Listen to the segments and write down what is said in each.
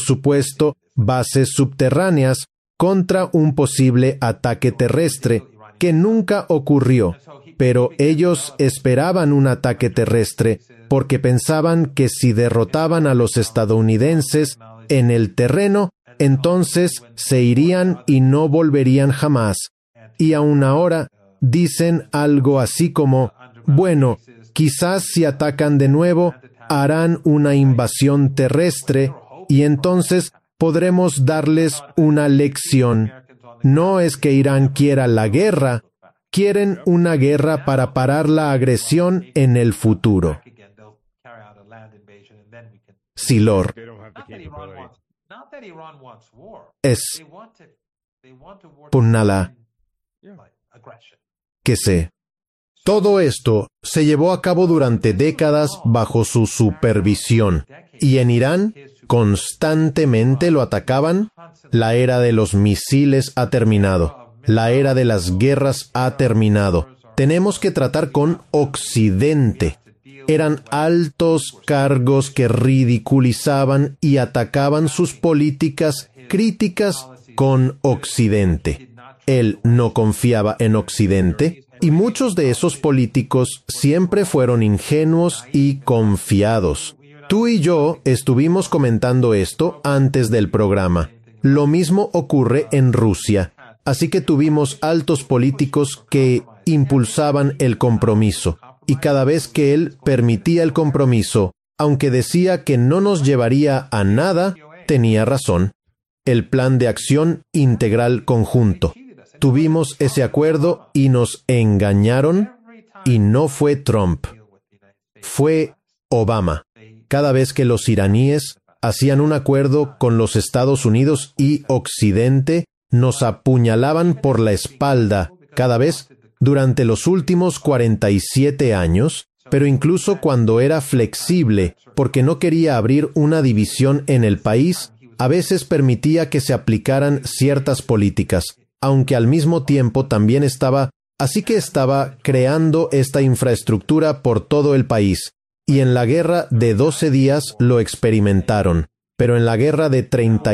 supuesto, bases subterráneas contra un posible ataque terrestre, que nunca ocurrió. Pero ellos esperaban un ataque terrestre porque pensaban que si derrotaban a los estadounidenses en el terreno, entonces se irían y no volverían jamás. Y aún ahora dicen algo así como, bueno, quizás si atacan de nuevo, harán una invasión terrestre y entonces podremos darles una lección. No es que Irán quiera la guerra, quieren una guerra para parar la agresión en el futuro. Silor. Es Punnala. Que sé. Todo esto se llevó a cabo durante décadas bajo su supervisión, y en Irán constantemente lo atacaban. La era de los misiles ha terminado. La era de las guerras ha terminado. Tenemos que tratar con Occidente. Eran altos cargos que ridiculizaban y atacaban sus políticas críticas con Occidente. Él no confiaba en Occidente, y muchos de esos políticos siempre fueron ingenuos y confiados. Tú y yo estuvimos comentando esto antes del programa. Lo mismo ocurre en Rusia. Así que tuvimos altos políticos que impulsaban el compromiso. Y cada vez que él permitía el compromiso, aunque decía que no nos llevaría a nada, tenía razón. El plan de acción integral conjunto. Tuvimos ese acuerdo y nos engañaron, y no fue Trump. Fue Obama. Cada vez que los iraníes hacían un acuerdo con los Estados Unidos y Occidente, nos apuñalaban por la espalda cada vez durante los últimos 47 años, pero incluso cuando era flexible, porque no quería abrir una división en el país, a veces permitía que se aplicaran ciertas políticas, aunque al mismo tiempo también estaba creando esta infraestructura por todo el país. Y en la guerra de 12 días lo experimentaron, pero en la guerra de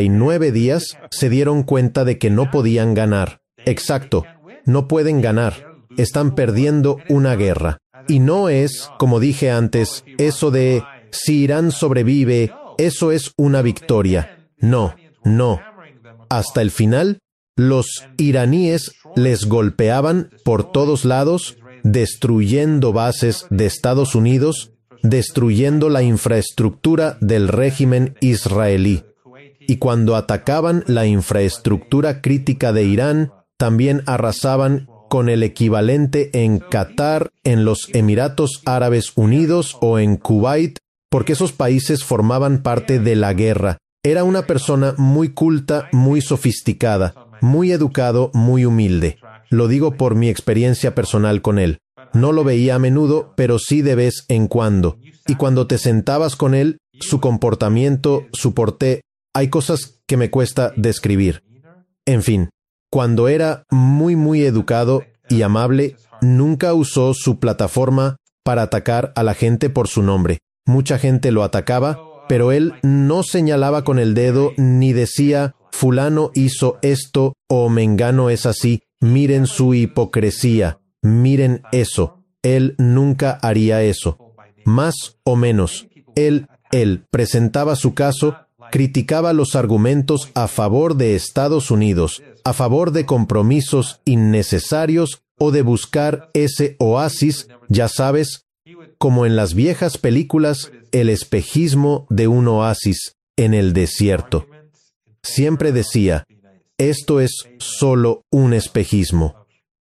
39 días se dieron cuenta de que no podían ganar. Exacto, no pueden ganar. Están perdiendo una guerra. Y no es, como dije antes, eso de si Irán sobrevive, eso es una victoria. No, no. Hasta el final, los iraníes les golpeaban por todos lados, destruyendo bases de Estados Unidos, destruyendo la infraestructura del régimen israelí. Y cuando atacaban la infraestructura crítica de Irán, también arrasaban con el equivalente en Qatar, en los Emiratos Árabes Unidos o en Kuwait, porque esos países formaban parte de la guerra. Era una persona muy culta, muy sofisticada, muy educado, muy humilde. Lo digo por mi experiencia personal con él. No lo veía a menudo, pero sí de vez en cuando. Y cuando te sentabas con él, su comportamiento, su porté, hay cosas que me cuesta describir. En fin, cuando era muy educado y amable, nunca usó su plataforma para atacar a la gente por su nombre. Mucha gente lo atacaba, pero él no señalaba con el dedo ni decía, fulano hizo esto o mengano es así, miren su hipocresía, miren eso. Él nunca haría eso. Más o menos, él presentaba su caso, criticaba los argumentos a favor de Estados Unidos, a favor de compromisos innecesarios o de buscar ese oasis, ya sabes, como en las viejas películas, el espejismo de un oasis en el desierto. Siempre decía, esto es solo un espejismo.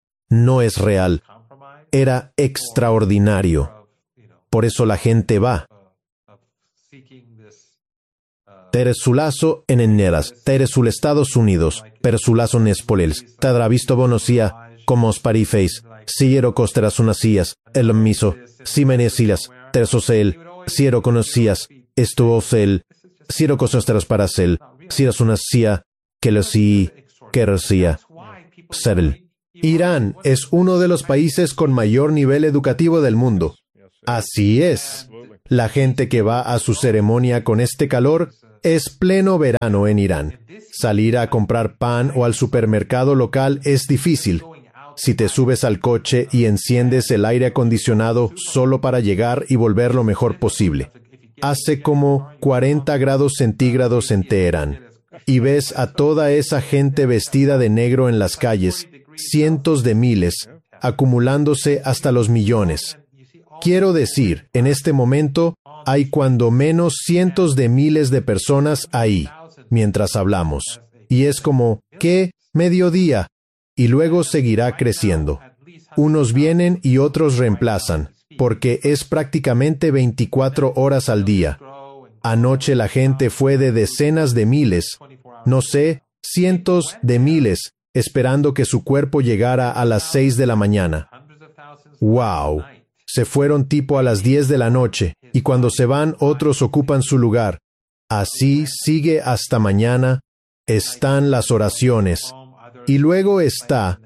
No es real. Era extraordinario. Por eso la gente va. Teresulazo en Enneras, Teresul Estados Unidos, Persulazo Nespolels, Tadravisto Bonosia, Comos Parifeis, Sillero Costerasunacias, El Miso, Simenesilas, Tersosel, Siero Conocías, Estuofel, Siero Cososteras Paracel, Sirasunacia, Kelosi, Kerosia, Serel. Irán es uno de los países con mayor nivel educativo del mundo. Así es. La gente que va a su ceremonia con este calor Es pleno verano en Irán. Salir a comprar pan o al supermercado local es difícil. Si te subes al coche y enciendes el aire acondicionado solo para llegar y volver lo mejor posible. Hace como 40 grados centígrados en Teherán. Y ves a toda esa gente vestida de negro en las calles, cientos de miles, acumulándose hasta los millones. Quiero decir, en este momento hay cuando menos cientos de miles de personas ahí, mientras hablamos. Y es como, ¿qué? Mediodía. Y luego seguirá creciendo. Unos vienen y otros reemplazan, porque es prácticamente 24 horas al día. Anoche la gente fue de decenas de miles, no sé, cientos de miles, esperando que su cuerpo llegara a las 6 de la mañana. ¡Wow! Se fueron tipo a las 10 de la noche, y cuando se van otros ocupan su lugar. Así sigue hasta mañana. Están las oraciones. Y luego está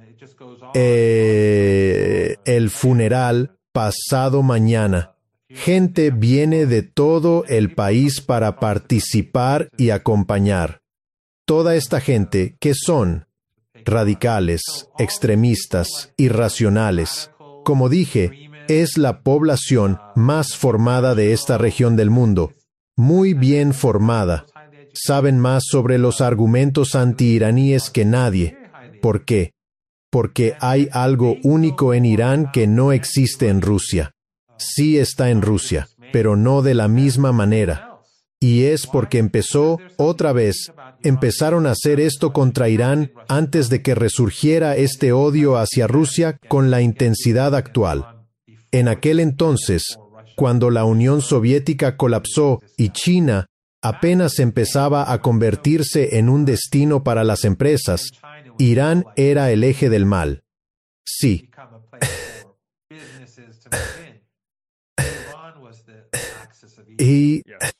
el funeral pasado mañana. Gente viene de todo el país para participar y acompañar. Toda esta gente que son radicales, extremistas, irracionales. Como dije, es la población más formada de esta región del mundo. Muy bien formada. Saben más sobre los argumentos anti-iraníes que nadie. ¿Por qué? Porque hay algo único en Irán que no existe en Rusia. Sí está en Rusia, pero no de la misma manera. Y es porque empezaron a hacer esto contra Irán antes de que resurgiera este odio hacia Rusia con la intensidad actual. En aquel entonces, cuando la Unión Soviética colapsó y China apenas empezaba a convertirse en un destino para las empresas, Irán era el eje del mal. Sí. Y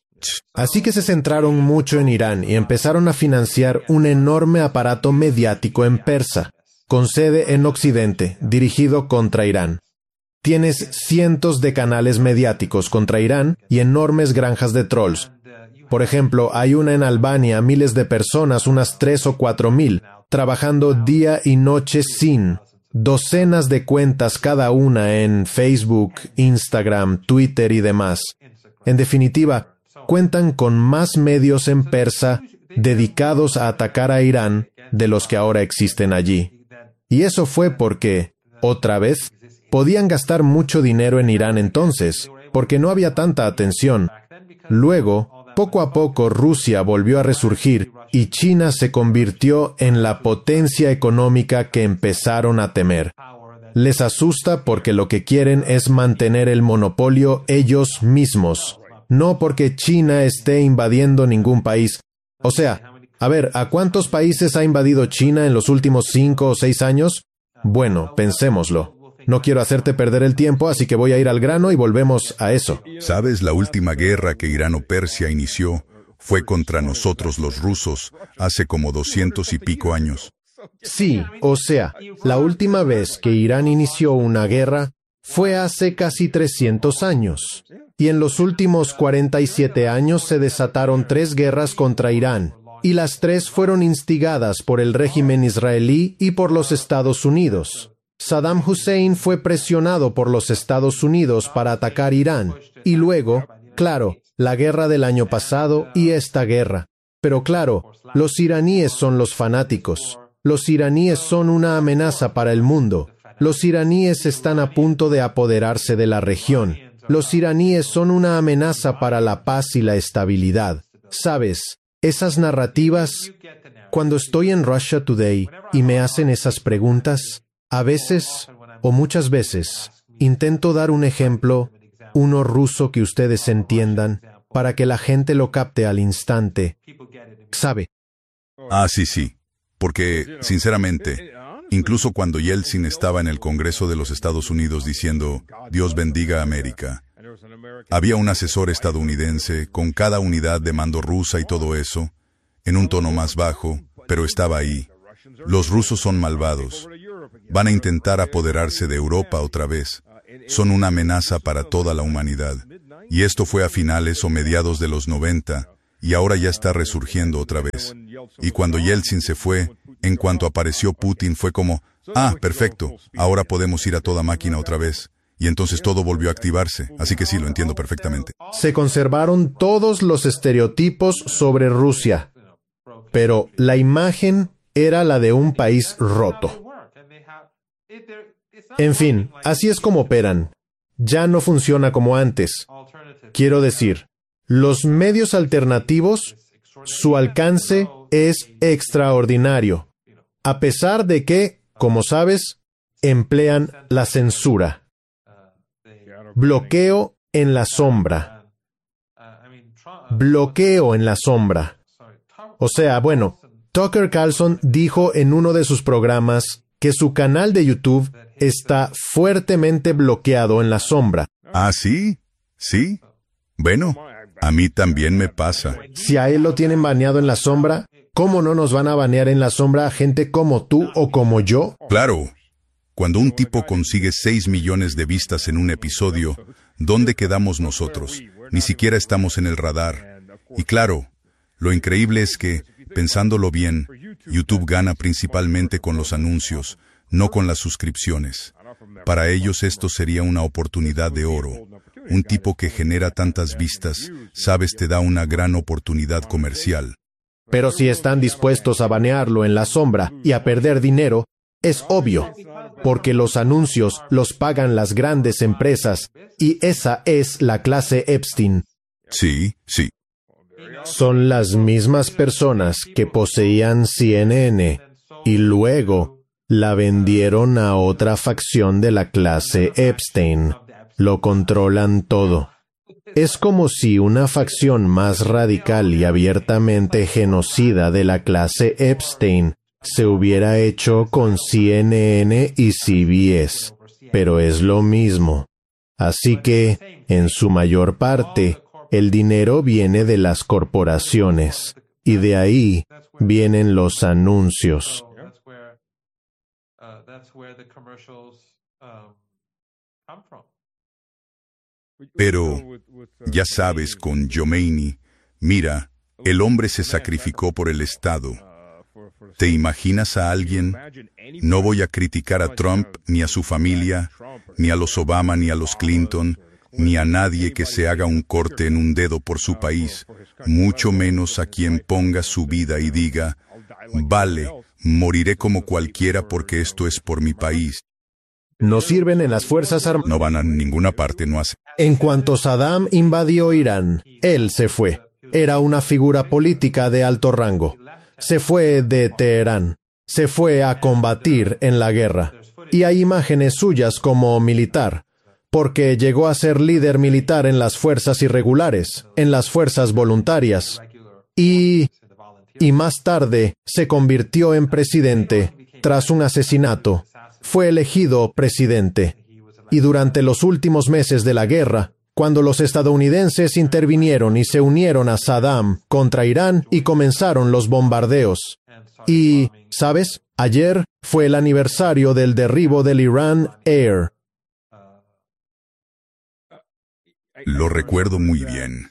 así que se centraron mucho en Irán y empezaron a financiar un enorme aparato mediático en persa, con sede en Occidente, dirigido contra Irán. Tienes cientos de canales mediáticos contra Irán y enormes granjas de trolls. Por ejemplo, hay una en Albania, miles de personas, unas 3 o 4 mil, trabajando día y noche sin docenas de cuentas cada una en Facebook, Instagram, Twitter y demás. En definitiva, cuentan con más medios en persa dedicados a atacar a Irán de los que ahora existen allí. Y eso fue porque, otra vez, podían gastar mucho dinero en Irán entonces, porque no había tanta atención. Luego, poco a poco Rusia volvió a resurgir y China se convirtió en la potencia económica que empezaron a temer. Les asusta porque lo que quieren es mantener el monopolio ellos mismos, no porque China esté invadiendo ningún país. O sea, ¿a cuántos países ha invadido China en los últimos 5 o 6 años? Bueno, pensémoslo. No quiero hacerte perder el tiempo, así que voy a ir al grano y volvemos a eso. ¿Sabes? La última guerra que Irán o Persia inició fue contra nosotros los rusos hace como 200 y pico años. Sí, la última vez que Irán inició una guerra fue hace casi 300 años. Y en los últimos 47 años se desataron 3 guerras contra Irán. Y las 3 fueron instigadas por el régimen israelí y por los Estados Unidos. Saddam Hussein fue presionado por los Estados Unidos para atacar Irán. Y luego, claro, la guerra del año pasado y esta guerra. Pero claro, los iraníes son los fanáticos. Los iraníes son una amenaza para el mundo. Los iraníes están a punto de apoderarse de la región. Los iraníes son una amenaza para la paz y la estabilidad. ¿Sabes? Esas narrativas, cuando estoy en Russia Today y me hacen esas preguntas, a veces, o muchas veces, intento dar un ejemplo, uno ruso que ustedes entiendan, para que la gente lo capte al instante. ¿Sabe? Sí. Porque, sinceramente, incluso cuando Yeltsin estaba en el Congreso de los Estados Unidos diciendo, Dios bendiga a América, había un asesor estadounidense con cada unidad de mando rusa y todo eso, en un tono más bajo, pero estaba ahí. Los rusos son malvados. Van a intentar apoderarse de Europa otra vez. Son una amenaza para toda la humanidad. Y esto fue a finales o mediados de los 90, y ahora ya está resurgiendo otra vez. Y cuando Yeltsin se fue, en cuanto apareció Putin, fue como, perfecto, ahora podemos ir a toda máquina otra vez. Y entonces todo volvió a activarse, así que sí, lo entiendo perfectamente. Se conservaron todos los estereotipos sobre Rusia, pero la imagen era la de un país roto. En fin, así es como operan. Ya no funciona como antes. Quiero decir, los medios alternativos, su alcance es extraordinario, a pesar de que, como sabes, emplean la censura. Bloqueo en la sombra. Bloqueo en la sombra. O sea, bueno, Tucker Carlson dijo en uno de sus programas que su canal de YouTube está fuertemente bloqueado en la sombra. ¿Ah, sí? ¿Sí? Bueno, a mí también me pasa. Si a él lo tienen baneado en la sombra, ¿cómo no nos van a banear en la sombra a gente como tú o como yo? Claro. Cuando un tipo consigue 6 millones de vistas en un episodio, ¿dónde quedamos nosotros? Ni siquiera estamos en el radar. Y claro, lo increíble es que, pensándolo bien, YouTube gana principalmente con los anuncios, no con las suscripciones. Para ellos esto sería una oportunidad de oro. Un tipo que genera tantas vistas, sabes, te da una gran oportunidad comercial. Pero si están dispuestos a banearlo en la sombra y a perder dinero, es obvio, porque los anuncios los pagan las grandes empresas, y esa es la clase Epstein. Sí, sí. Son las mismas personas que poseían CNN y luego la vendieron a otra facción de la clase Epstein. Lo controlan todo. Es como si una facción más radical y abiertamente genocida de la clase Epstein se hubiera hecho con CNN y CBS, pero es lo mismo. Así que, en su mayor parte, el dinero viene de las corporaciones, y de ahí vienen los anuncios. Pero, ya sabes, con Khomeini, mira, el hombre se sacrificó por el Estado. ¿Te imaginas a alguien? No voy a criticar a Trump, ni a su familia, ni a los Obama, ni a los Clinton, ni a nadie que se haga un corte en un dedo por su país, mucho menos a quien ponga su vida y diga, vale, moriré como cualquiera porque esto es por mi país. No sirven en las Fuerzas Armadas. No van a ninguna parte, no hacen. En cuanto Saddam invadió Irán, él se fue. Era una figura política de alto rango. Se fue de Teherán. Se fue a combatir en la guerra. Y hay imágenes suyas como militar, porque llegó a ser líder militar en las fuerzas irregulares, en las fuerzas voluntarias. Y más tarde se convirtió en presidente tras un asesinato. Fue elegido presidente. Y durante los últimos meses de la guerra, cuando los estadounidenses intervinieron y se unieron a Saddam contra Irán y comenzaron los bombardeos. Y, ¿sabes? Ayer fue el aniversario del derribo del Iran Air. Lo recuerdo muy bien.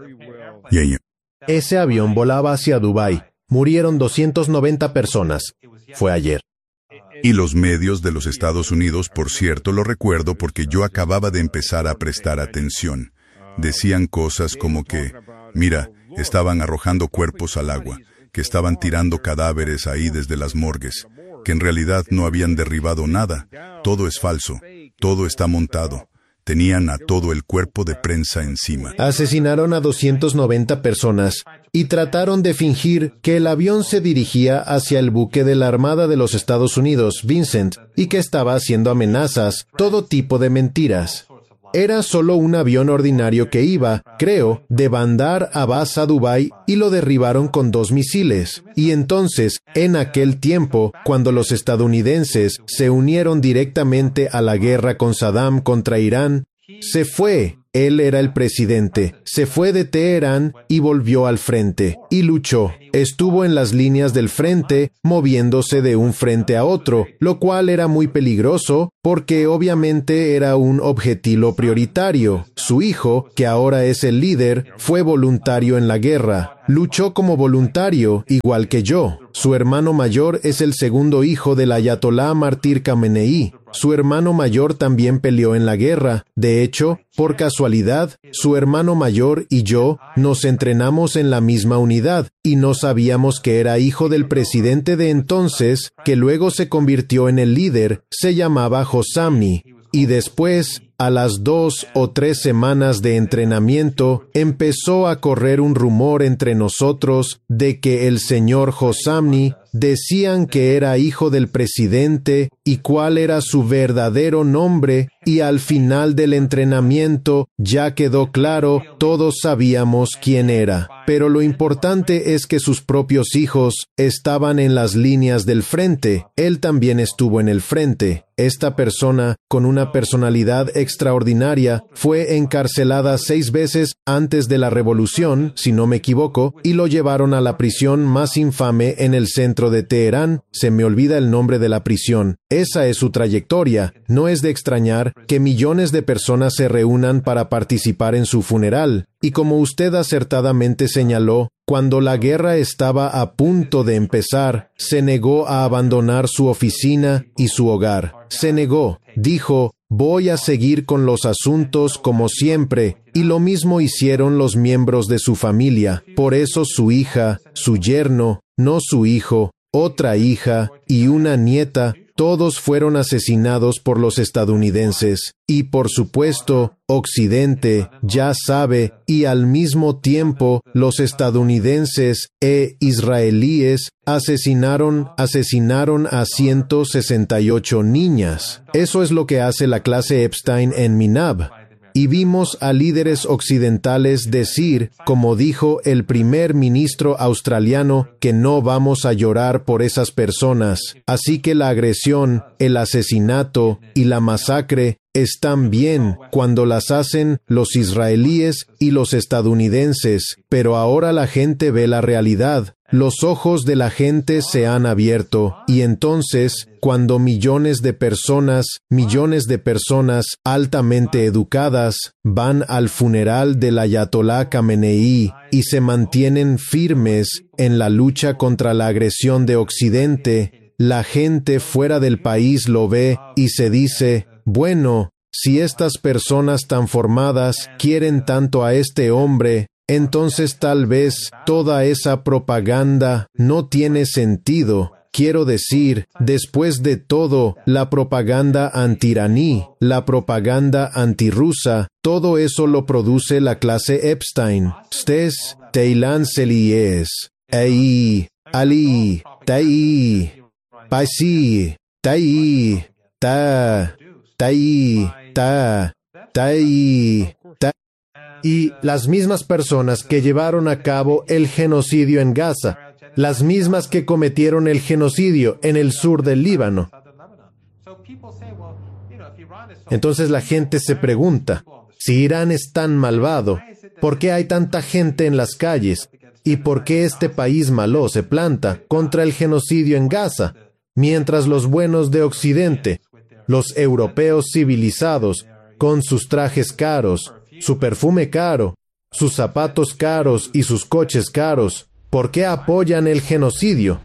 Ese avión volaba hacia Dubái. Murieron 290 personas. Fue ayer. Y los medios de los Estados Unidos, por cierto, lo recuerdo porque yo acababa de empezar a prestar atención. Decían cosas como que, mira, estaban arrojando cuerpos al agua, que estaban tirando cadáveres ahí desde las morgues, que en realidad no habían derribado nada. Todo es falso, todo está montado. Tenían a todo el cuerpo de prensa encima. Asesinaron a 290 personas y trataron de fingir que el avión se dirigía hacia el buque de la Armada de los Estados Unidos, Vincent, y que estaba haciendo amenazas, todo tipo de mentiras. Era solo un avión ordinario que iba, creo, de Bandar Abbas a Dubái y lo derribaron con 2 misiles. Y entonces, en aquel tiempo, cuando los estadounidenses se unieron directamente a la guerra con Saddam contra Irán, se fue. Él era el presidente. Se fue de Teherán y volvió al frente. Y luchó. Estuvo en las líneas del frente, moviéndose de un frente a otro, lo cual era muy peligroso, porque obviamente era un objetivo prioritario. Su hijo, que ahora es el líder, fue voluntario en la guerra. Luchó como voluntario, igual que yo. Su hermano mayor es el segundo hijo del ayatolá mártir Khamenei. Su hermano mayor también peleó en la guerra. De hecho, por casualidad, su hermano mayor y yo nos entrenamos en la misma unidad y no sabíamos que era hijo del presidente de entonces, que luego se convirtió en el líder. Se llamaba Hossamni. Y después, a las 2 o 3 semanas de entrenamiento, empezó a correr un rumor entre nosotros de que el señor Hossamni decían que era hijo del presidente y cuál era su verdadero nombre, y al final del entrenamiento ya quedó claro, todos sabíamos quién era. Pero lo importante es que sus propios hijos estaban en las líneas del frente. Él también estuvo en el frente. Esta persona, con una personalidad extraordinaria, fue encarcelada 6 veces antes de la revolución, si no me equivoco, y lo llevaron a la prisión más infame en el centro de Teherán. Se me olvida el nombre de la prisión. Esa es su trayectoria. No es de extrañar que millones de personas se reúnan para participar en su funeral. Y como usted acertadamente señaló, cuando la guerra estaba a punto de empezar, se negó a abandonar su oficina y su hogar. Se negó. Dijo, voy a seguir con los asuntos como siempre, y lo mismo hicieron los miembros de su familia. Por eso su hija, su yerno, no su hijo, otra hija y una nieta, todos fueron asesinados por los estadounidenses. Y por supuesto, Occidente ya sabe, y al mismo tiempo, los estadounidenses e israelíes asesinaron a 168 niñas. Eso es lo que hace la clase Epstein en Minab. Y vimos a líderes occidentales decir, como dijo el primer ministro australiano, que no vamos a llorar por esas personas. Así que la agresión, el asesinato y la masacre están bien cuando las hacen los israelíes y los estadounidenses, pero ahora la gente ve la realidad. Los ojos de la gente se han abierto, y entonces, cuando millones de personas altamente educadas van al funeral del ayatolá Khamenei y se mantienen firmes en la lucha contra la agresión de Occidente, la gente fuera del país lo ve y se dice, bueno, si estas personas tan formadas quieren tanto a este hombre, entonces tal vez toda esa propaganda no tiene sentido. Quiero decir, después de todo, la propaganda anti-iraní, la propaganda antirrusa, todo eso lo produce la clase Epstein. Stes, Teilan Selies, Ei, Ali, Tai, Paisi, Tai, Ta, Tai, Ta, Tai, Ta. Y las mismas personas que llevaron a cabo el genocidio en Gaza, las mismas que cometieron el genocidio en el sur del Líbano. Entonces la gente se pregunta, si Irán es tan malvado, ¿por qué hay tanta gente en las calles? ¿Y por qué este país malo se planta contra el genocidio en Gaza? Mientras los buenos de Occidente, los europeos civilizados, con sus trajes caros, su perfume caro, sus zapatos caros y sus coches caros, ¿por qué apoyan el genocidio?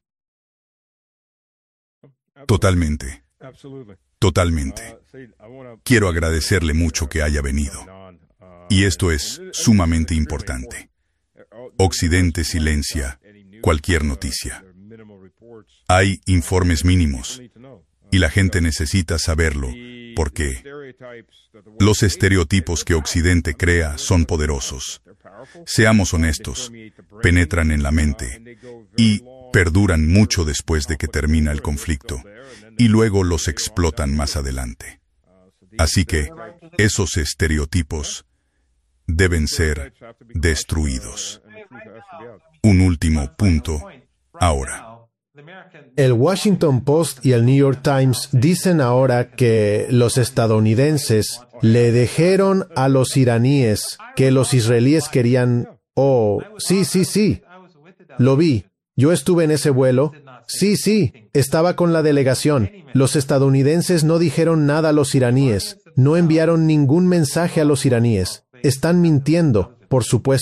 Totalmente. Totalmente. Quiero agradecerle mucho que haya venido. Y esto es sumamente importante. Occidente silencia cualquier noticia. Hay informes mínimos y la gente necesita saberlo porque los estereotipos que Occidente crea son poderosos. Seamos honestos, penetran en la mente y perduran mucho después de que termina el conflicto y luego los explotan más adelante. Así que esos estereotipos deben ser destruidos. Un último punto ahora. El Washington Post y el New York Times dicen ahora que los estadounidenses le dijeron a los iraníes que los israelíes querían... Oh, sí. Lo vi. Yo estuve en ese vuelo. Sí. Estaba con la delegación. Los estadounidenses no dijeron nada a los iraníes. No enviaron ningún mensaje a los iraníes. Están mintiendo, por supuesto.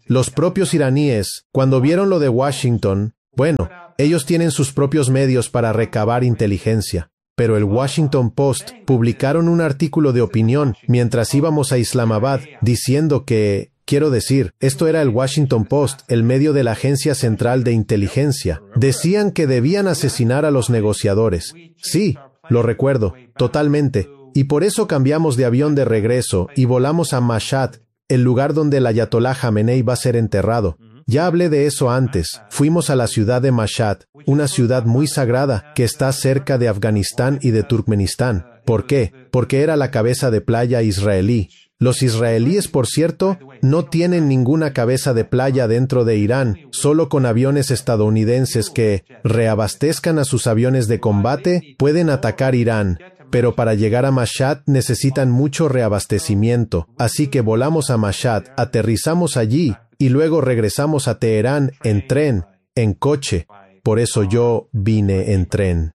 Los propios iraníes, cuando vieron lo de Washington, bueno, ellos tienen sus propios medios para recabar inteligencia. Pero el Washington Post publicaron un artículo de opinión mientras íbamos a Islamabad diciendo que, quiero decir, esto era el Washington Post, el medio de la Agencia Central de Inteligencia. Decían que debían asesinar a los negociadores. Sí, lo recuerdo, totalmente. Y por eso cambiamos de avión de regreso y volamos a Mashhad, el lugar donde el Ayatolá Jamenei va a ser enterrado. Ya hablé de eso antes. Fuimos a la ciudad de Mashhad, una ciudad muy sagrada que está cerca de Afganistán y de Turkmenistán. ¿Por qué? Porque era la cabeza de playa israelí. Los israelíes, por cierto, no tienen ninguna cabeza de playa dentro de Irán, solo con aviones estadounidenses que reabastezcan a sus aviones de combate, pueden atacar Irán. Pero para llegar a Mashhad necesitan mucho reabastecimiento. Así que volamos a Mashhad, aterrizamos allí, y luego regresamos a Teherán en tren, en coche. Por eso yo vine en tren.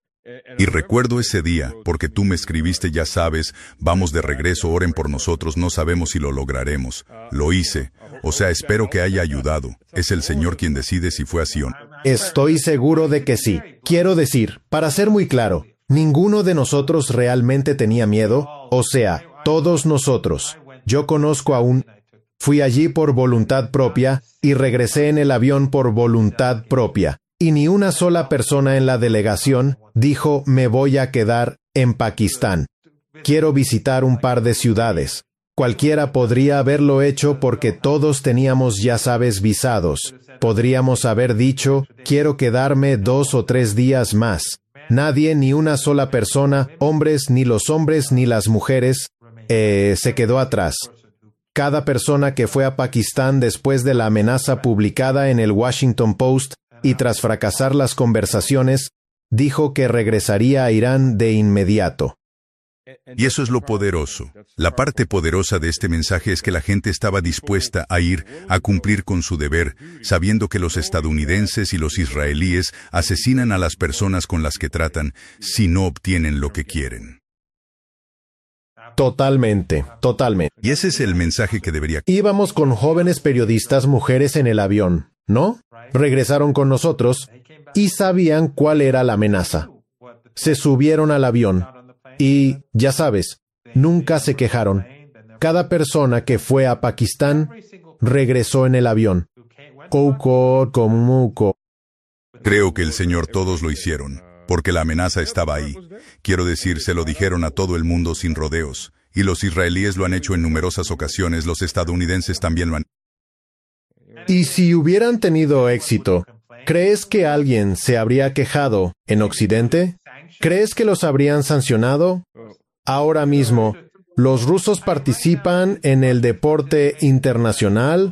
Y recuerdo ese día, porque tú me escribiste, ya sabes, vamos de regreso, oren por nosotros, no sabemos si lo lograremos. Lo hice. O sea, espero que haya ayudado. Es el Señor quien decide si fue así o no. Estoy seguro de que sí. Quiero decir, para ser muy claro, ninguno de nosotros realmente tenía miedo. O sea, todos nosotros. Yo conozco a un... Fui allí por voluntad propia y regresé en el avión por voluntad propia. Y ni una sola persona en la delegación dijo me voy a quedar en Pakistán. Quiero visitar un par de ciudades. Cualquiera podría haberlo hecho porque todos teníamos, ya sabes, visados. Podríamos haber dicho quiero quedarme 2 o 3 días más. Nadie, ni una sola persona, hombres, ni los hombres, ni las mujeres, se quedó atrás. Cada persona que fue a Pakistán después de la amenaza publicada en el Washington Post y tras fracasar las conversaciones, dijo que regresaría a Irán de inmediato. Y eso es lo poderoso. La parte poderosa de este mensaje es que la gente estaba dispuesta a ir a cumplir con su deber, sabiendo que los estadounidenses y los israelíes asesinan a las personas con las que tratan si no obtienen lo que quieren. Totalmente, totalmente. Y ese es el mensaje que debería... Íbamos con jóvenes periodistas mujeres en el avión, ¿no? Regresaron con nosotros y sabían cuál era la amenaza. Se subieron al avión y, ya sabes, nunca se quejaron. Cada persona que fue a Pakistán regresó en el avión. Creo que el Señor todos lo hicieron, porque la amenaza estaba ahí. Quiero decir, se lo dijeron a todo el mundo sin rodeos. Y los israelíes lo han hecho en numerosas ocasiones, los estadounidenses también lo han hecho. Y si hubieran tenido éxito, ¿crees que alguien se habría quejado en Occidente? ¿Crees que los habrían sancionado? Ahora mismo, ¿los rusos participan en el deporte internacional?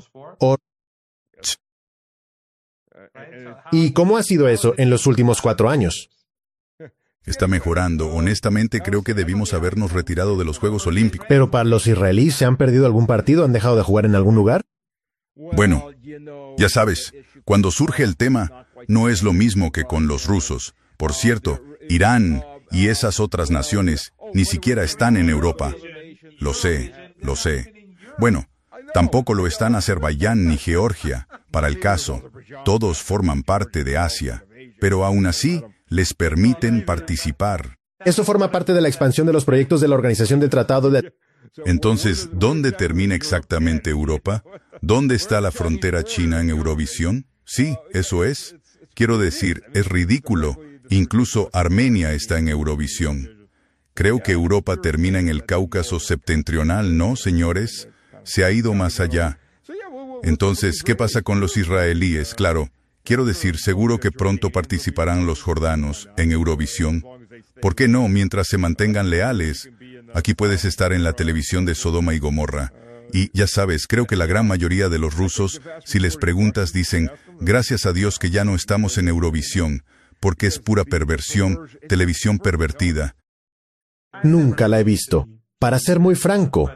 ¿Y cómo ha sido eso en los últimos 4 años? Está mejorando. Honestamente, creo que debimos habernos retirado de los Juegos Olímpicos. ¿Pero para los israelíes se han perdido algún partido? ¿Han dejado de jugar en algún lugar? Bueno, ya sabes, cuando surge el tema, no es lo mismo que con los rusos. Por cierto, Irán y esas otras naciones ni siquiera están en Europa. Lo sé. Bueno, tampoco lo están Azerbaiyán ni Georgia, para el caso. Todos forman parte de Asia, pero aún así les permiten participar. Eso forma parte de la expansión de los proyectos de la Organización del Tratado de... Entonces, ¿dónde termina exactamente Europa? ¿Dónde está la frontera china en Eurovisión? Sí, eso es. Quiero decir, es ridículo. Incluso Armenia está en Eurovisión. Creo que Europa termina en el Cáucaso septentrional, ¿no, señores? Se ha ido más allá. Entonces, ¿qué pasa con los israelíes? Claro, quiero decir, seguro que pronto participarán los jordanos en Eurovisión. ¿Por qué no, mientras se mantengan leales? Aquí puedes estar en la televisión de Sodoma y Gomorra. Y, ya sabes, creo que la gran mayoría de los rusos, si les preguntas, dicen, gracias a Dios que ya no estamos en Eurovisión, porque es pura perversión, televisión pervertida. Nunca la he visto, para ser muy franco.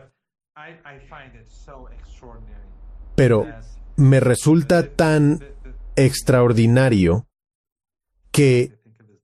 Pero me resulta tan extraordinario que...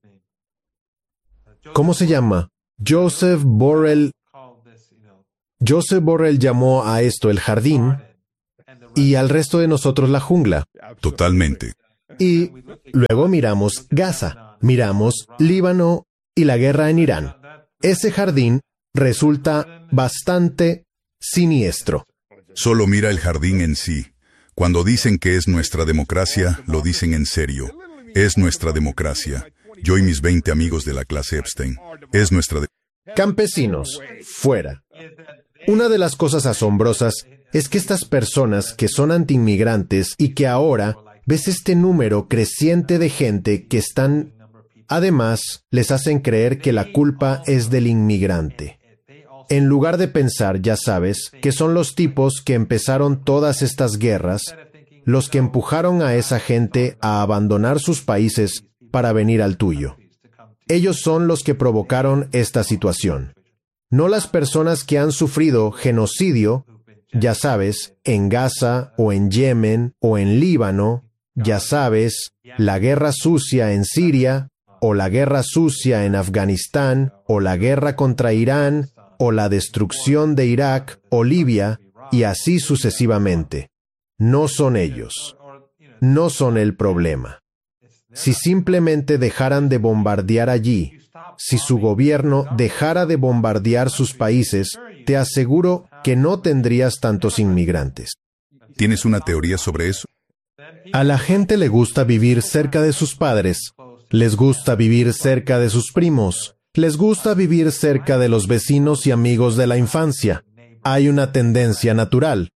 ¿Cómo se llama? Joseph Borrell llamó a esto el jardín, y al resto de nosotros la jungla. Totalmente. Y luego miramos Gaza, miramos Líbano y la guerra en Irán. Ese jardín resulta bastante siniestro. Solo mira el jardín en sí. Cuando dicen que es nuestra democracia, lo dicen en serio. Es nuestra democracia. Yo y mis 20 amigos de la clase Epstein. Es nuestra Campesinos, fuera. Una de las cosas asombrosas es que estas personas que son antiinmigrantes y que ahora ves este número creciente de gente que están, además, les hacen creer que la culpa es del inmigrante. En lugar de pensar, ya sabes, que son los tipos que empezaron todas estas guerras, los que empujaron a esa gente a abandonar sus países para venir al tuyo. Ellos son los que provocaron esta situación. No las personas que han sufrido genocidio, ya sabes, en Gaza o en Yemen o en Líbano, ya sabes, la guerra sucia en Siria o la guerra sucia en Afganistán o la guerra contra Irán o la destrucción de Irak o Libia y así sucesivamente. No son ellos. No son el problema. Si simplemente dejaran de bombardear allí, si su gobierno dejara de bombardear sus países, te aseguro que no tendrías tantos inmigrantes. ¿Tienes una teoría sobre eso? A la gente le gusta vivir cerca de sus padres, les gusta vivir cerca de sus primos, les gusta vivir cerca de los vecinos y amigos de la infancia. Hay una tendencia natural.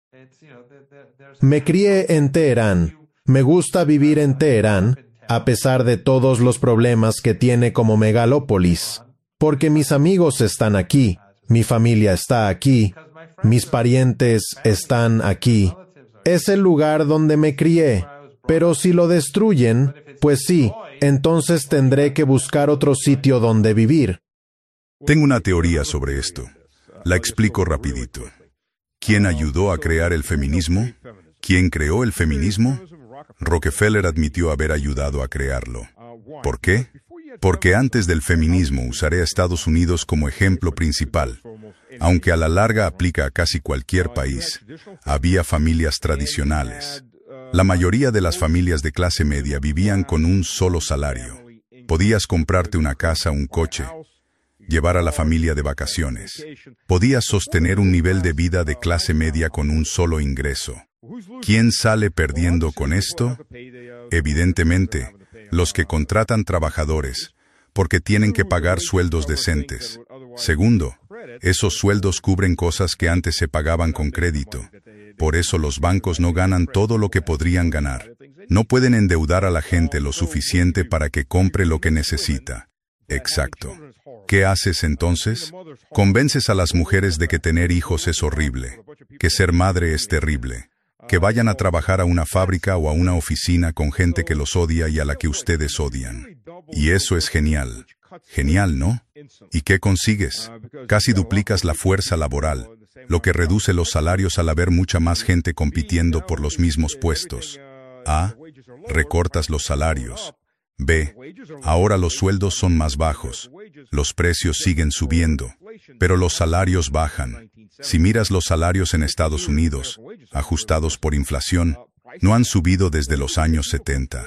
Me crié en Teherán. Me gusta vivir en Teherán, a pesar de todos los problemas que tiene como megalópolis. Porque mis amigos están aquí, mi familia está aquí, mis parientes están aquí. Es el lugar donde me crié. Pero si lo destruyen, pues sí, entonces tendré que buscar otro sitio donde vivir. Tengo una teoría sobre esto. La explico rapidito. ¿Quién ayudó a crear el feminismo? ¿Quién creó el feminismo? Rockefeller admitió haber ayudado a crearlo. ¿Por qué? Porque antes del feminismo usaré a Estados Unidos como ejemplo principal. Aunque a la larga aplica a casi cualquier país, había familias tradicionales. La mayoría de las familias de clase media vivían con un solo salario. Podías comprarte una casa, un coche, llevar a la familia de vacaciones. Podías sostener un nivel de vida de clase media con un solo ingreso. ¿Quién sale perdiendo con esto? Evidentemente, los que contratan trabajadores, porque tienen que pagar sueldos decentes. Segundo, esos sueldos cubren cosas que antes se pagaban con crédito. Por eso los bancos no ganan todo lo que podrían ganar. No pueden endeudar a la gente lo suficiente para que compre lo que necesita. Exacto. ¿Qué haces entonces? Convences a las mujeres de que tener hijos es horrible, que ser madre es terrible, que vayan a trabajar a una fábrica o a una oficina con gente que los odia y a la que ustedes odian. Y eso es genial. Genial, ¿no? ¿Y qué consigues? Casi duplicas la fuerza laboral, lo que reduce los salarios al haber mucha más gente compitiendo por los mismos puestos. A. Recortas los salarios. B. Ahora los sueldos son más bajos. Los precios siguen subiendo, pero los salarios bajan. Si miras los salarios en Estados Unidos, ajustados por inflación, no han subido desde los años 70.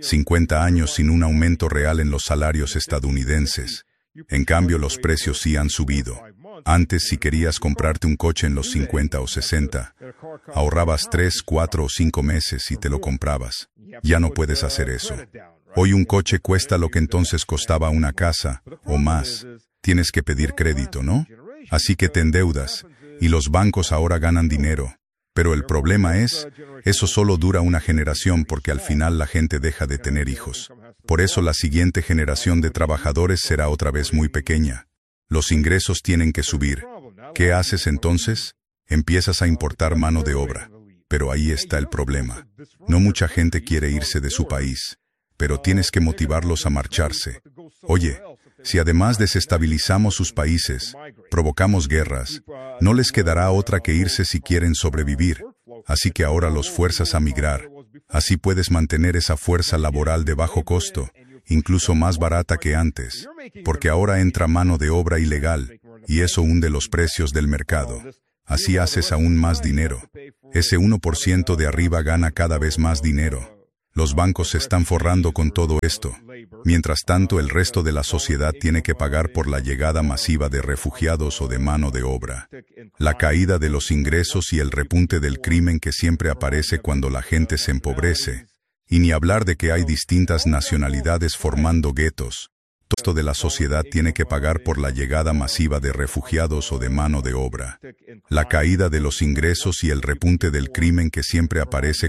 50 años sin un aumento real en los salarios estadounidenses. En cambio, los precios sí han subido. Antes, si querías comprarte un coche en los 50 o 60, ahorrabas 3, 4 o 5 meses y te lo comprabas. Ya no puedes hacer eso. Hoy un coche cuesta lo que entonces costaba una casa, o más. Tienes que pedir crédito, ¿no? Así que te endeudas, y los bancos ahora ganan dinero. Pero el problema es, eso solo dura una generación porque al final la gente deja de tener hijos. Por eso la siguiente generación de trabajadores será otra vez muy pequeña. Los ingresos tienen que subir. ¿Qué haces entonces? Empiezas a importar mano de obra. Pero ahí está el problema. No mucha gente quiere irse de su país, pero tienes que motivarlos a marcharse. Oye, si además desestabilizamos sus países, provocamos guerras, no les quedará otra que irse si quieren sobrevivir. Así que ahora los fuerzas a migrar. Así puedes mantener esa fuerza laboral de bajo costo, incluso más barata que antes, porque ahora entra mano de obra ilegal, y eso hunde los precios del mercado. Así haces aún más dinero. Ese 1% de arriba gana cada vez más dinero. Los bancos se están forrando con todo esto. Mientras tanto, el resto de la sociedad tiene que pagar por la llegada masiva de refugiados o de mano de obra. La caída de los ingresos y el repunte del crimen que siempre aparece cuando la gente se empobrece. Y ni hablar de que hay distintas nacionalidades formando guetos. Todo esto de la sociedad tiene que pagar por la llegada masiva de refugiados o de mano de obra. La caída de los ingresos y el repunte del crimen que siempre aparece